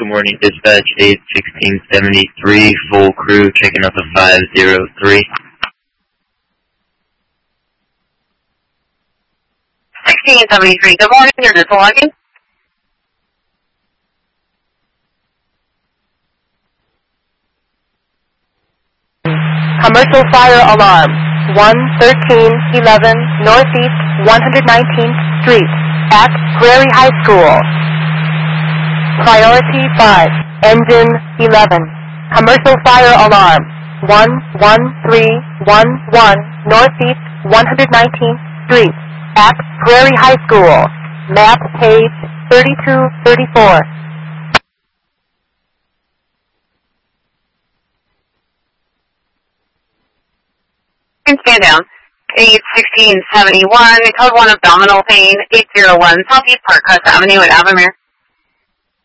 Good morning, dispatch 81673, full crew checking out the 503. 1673, good morning, you're just logging. Commercial fire alarm, 11311 Northeast 119th Street, at Prairie High School. Priority 5, engine 11. Commercial fire alarm, 11311 Northeast 119th Street, at Prairie High School. Map page 3234. Stand down. 81671, code 1 abdominal pain, 801 Southeast Park Crest Avenue at Avamere.